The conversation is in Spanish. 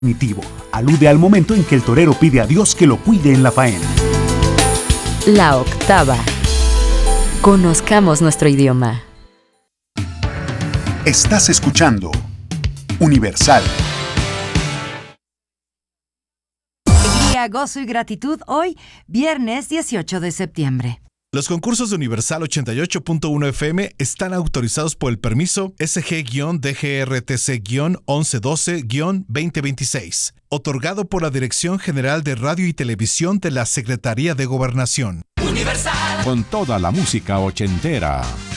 Definitivo. Alude al momento en que el torero pide a Dios que lo cuide en la faena. La octava. Conozcamos nuestro idioma. Estás escuchando Universal. Alegría, gozo y gratitud hoy, viernes 18 de septiembre. Los concursos de Universal 88.1 FM están autorizados por el permiso SG-DGRTC-1112-2026, otorgado por la Dirección General de Radio y Televisión de la Secretaría de Gobernación. Universal. Con toda la música ochentera.